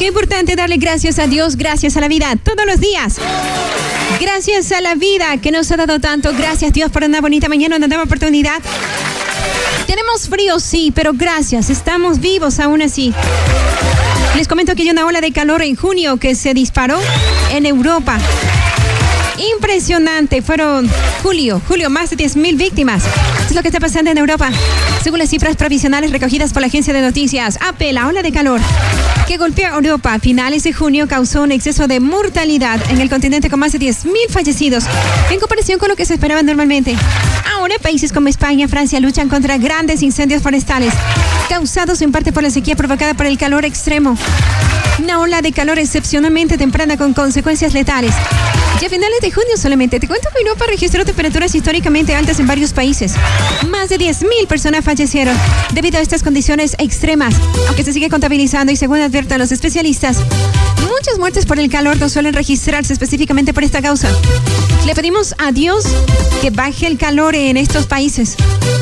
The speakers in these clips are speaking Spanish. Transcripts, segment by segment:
Qué importante darle gracias a Dios, gracias a la vida, todos los días. Gracias a la vida que nos ha dado tanto. Gracias, Dios, por una bonita mañana, una nueva oportunidad. Tenemos frío, sí, pero gracias, estamos vivos aún así. Les comento que hay una ola de calor en junio que se disparó en Europa. Impresionante, fueron julio, más de 10,000 víctimas. Esto es lo que está pasando en Europa. Según las cifras provisionales recogidas por la agencia de noticias AP, la ola de calor que golpeó a Europa a finales de junio causó un exceso de mortalidad en el continente con más de 10,000 fallecidos en comparación con lo que se esperaba normalmente. Ahora países como España, Francia luchan contra grandes incendios forestales causados en parte por la sequía provocada por el calor extremo. Una ola de calor excepcionalmente temprana con consecuencias letales. Y a finales de junio solamente, te cuento que Europa registró temperaturas históricamente altas en varios países. Más de 10,000 personas fallecieron debido a estas condiciones extremas, aunque se sigue contabilizando y según advierten los especialistas, muchas muertes por el calor no suelen registrarse específicamente por esta causa. Le pedimos a Dios que baje el calor en estos países.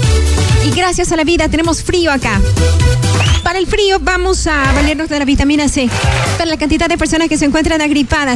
Y gracias a la vida tenemos frío acá. Para el frío vamos a valernos de la vitamina C. Para la cantidad de personas que se encuentran agripadas.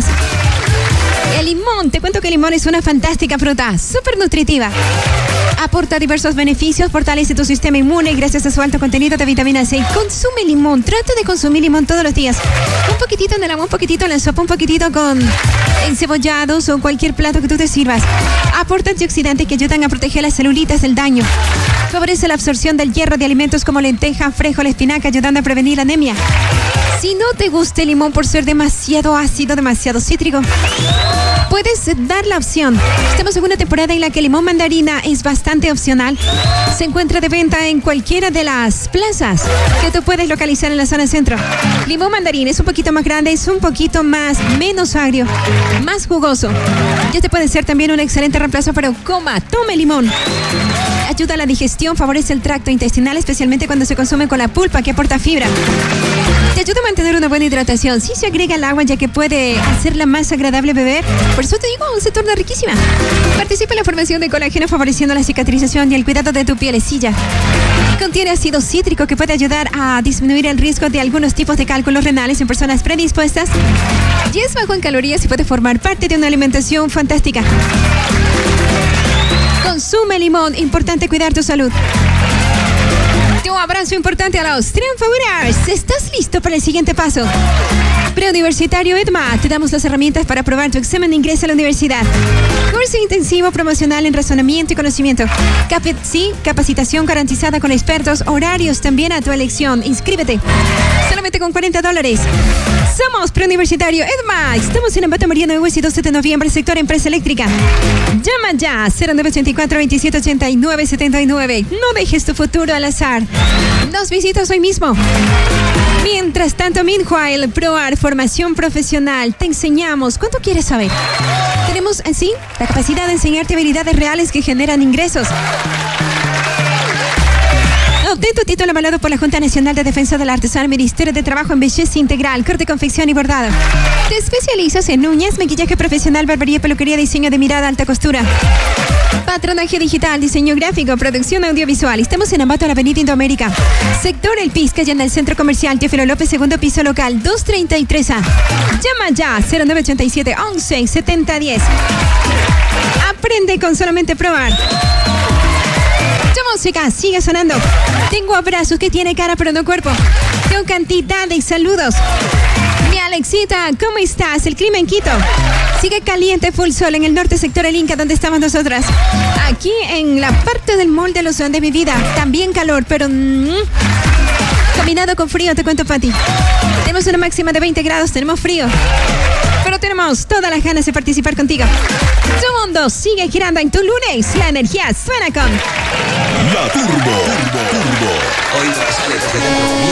El limón, te cuento que el limón es una fantástica fruta, súper nutritiva. Aporta diversos beneficios, fortalece tu sistema inmune gracias a su alto contenido de vitamina C. Consume limón, trata de consumir limón todos los días. Un poquitito en el agua, un poquitito en la sopa, un poquitito con encebollados o cualquier plato que tú te sirvas. Aporta antioxidantes que ayudan a proteger las celulitas del daño. Favorece la absorción del hierro de alimentos como lenteja, frijol, espinaca, ayudando a prevenir la anemia. Si no te gusta el limón por ser demasiado ácido, demasiado cítrico, puedes dar la opción. Estamos en una temporada en la que el limón mandarina es bastante opcional. Se encuentra de venta en cualquiera de las plazas que tú puedes localizar en la zona centro. Limón mandarín es un poquito más grande, es un poquito menos agrio, más jugoso. Y este puede ser también un excelente reemplazo, pero tome limón. Ayuda a la digestión, favorece el tracto intestinal, especialmente cuando se consume con la pulpa que aporta fibra. Te ayuda a mantener una buena hidratación. Sí se agrega al agua ya que puede hacerla más agradable beber. Por eso te digo, se torna riquísima. Participa en la formación de colágeno favoreciendo la cicatrización y el cuidado de tu pielecilla. Contiene ácido cítrico que puede ayudar a disminuir el riesgo de algunos tipos de cálculos renales en personas predispuestas. Y es bajo en calorías y puede formar parte de una alimentación fantástica. Consume limón, importante cuidar tu salud. Un abrazo importante a los triunfadores. ¿Estás listo para el siguiente paso? Preuniversitario EDMA, te damos las herramientas para aprobar tu examen de ingreso a la universidad. Curso intensivo promocional en razonamiento y conocimiento. Capacitación garantizada con expertos, horarios también a tu elección. Inscríbete. Solamente con $40. Somos Preuniversitario EDMA. Estamos en Ambato Mariano de Hues y 12 de noviembre, sector Empresa Eléctrica. Llama ya, 0984-2789-79. No dejes tu futuro al azar. Nos visitas hoy mismo. Mientras tanto, Meanwhile, ProArt, formación profesional. Te enseñamos. ¿Cuánto quieres saber? Tenemos así la capacidad de enseñarte habilidades reales que generan ingresos. Obtén tu título avalado por la Junta Nacional de Defensa del Artesano, Ministerio de Trabajo en Belleza Integral, Corte, Confección y Bordado. Te especializas en uñas, maquillaje profesional, barbería, peluquería, diseño de mirada, alta costura. Patronaje digital, diseño gráfico, producción audiovisual. Estamos en Ambato, en la Avenida Indoamérica. Sector El Pisca, y en el Centro Comercial Teófilo López, segundo piso local, 233A. Llama ya, 0987-11-7010. Aprende con solamente probar. Tu música sigue sonando. Tengo abrazos que tiene cara pero no cuerpo. Tengo cantidad de saludos. Mi Alexita, ¿cómo estás? El clima en Quito sigue caliente, full sol en el norte sector El Inca, donde estamos nosotras. Aquí en la parte del mall de Los de mi vida, también calor, pero combinado con frío, te cuento, Pati. Tenemos una máxima de 20 grados, tenemos frío, pero tenemos todas las ganas de participar contigo. Tu mundo sigue girando en tu lunes. La energía suena con La Turbo. Hoy sale desde dentro.